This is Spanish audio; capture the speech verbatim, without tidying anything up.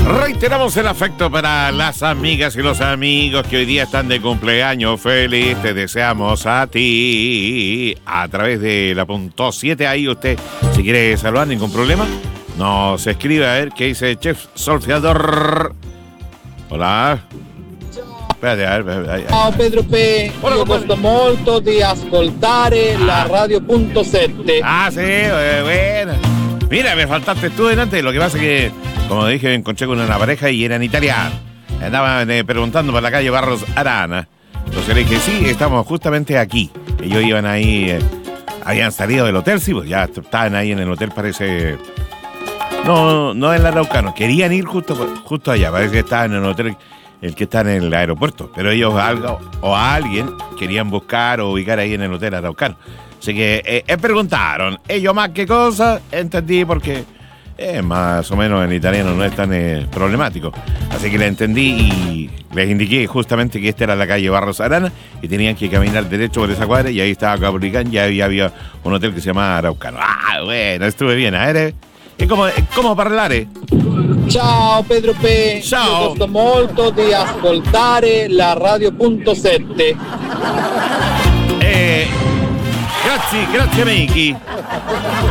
Reiteramos el afecto para las amigas y los amigos que hoy día están de cumpleaños. Feliz te deseamos a ti. A través de la punto siete, ahí usted, si quiere saludar, ningún problema, nos escribe a ver qué dice Chef Solfeador. Hola. Espérate, a ver, a ver, a ver. Ciao Pedro P. Hola, Io compadre. gosto molto di ascoltare Ah. la radio punto sette. Ah, sí, eh, bueno. Mira, me faltaste tú delante. Lo que pasa es que, como dije, me encontré con una pareja y eran italianos. Andaban eh, preguntando por la calle Barros Arana. Entonces le dije, sí, estamos justamente aquí. Ellos iban ahí, eh, habían salido del hotel, sí, pues ya estaban ahí en el hotel, parece. No, no en el Araucano. Querían ir justo, justo allá. Parece que estaban en el hotel, el que está en el aeropuerto. Pero ellos algo o a alguien querían buscar o ubicar ahí en el hotel Araucano. Así que eh, eh, preguntaron, ellos más que cosa, entendí porque eh, más o menos en italiano no es tan eh, problemático. Así que le entendí y les indiqué justamente que esta era la calle Barros Arana y tenían que caminar derecho por esa cuadra y ahí estaba Cabricán y ahí había un hotel que se llamaba Araucano. Ah, bueno, estuve bien, a ver, eh. Es como, es como parlare. Ciao Pedro P. Ciao. Io gosto molto di ascoltare la radio punto sette. Eh, grazie, grazie amici.